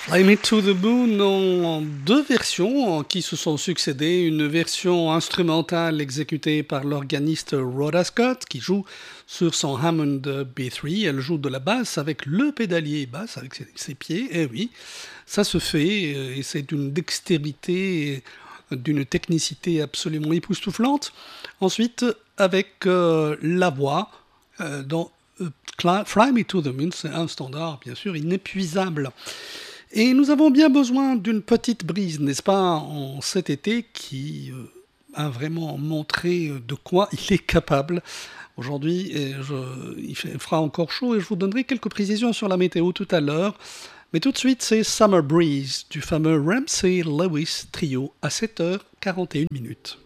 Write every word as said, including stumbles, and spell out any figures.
Fly Me to the Moon en deux versions qui se sont succédées. Une version instrumentale exécutée par l'organiste Rhoda Scott qui joue sur son Hammond B trois. Elle joue de la basse avec le pédalier basse, avec ses, ses pieds. Et oui, ça se fait et c'est d'une dextérité, d'une technicité absolument époustouflante. Ensuite, avec euh, la voix euh, dans euh, Fly Me to the Moon, c'est un standard bien sûr inépuisable. Et nous avons bien besoin d'une petite brise, n'est-ce pas, en cet été qui euh, a vraiment montré de quoi il est capable. Aujourd'hui, je, il fera encore chaud et je vous donnerai quelques précisions sur la météo tout à l'heure. Mais tout de suite, c'est Summer Breeze du fameux Ramsey Lewis Trio à sept heures quarante et une minutes.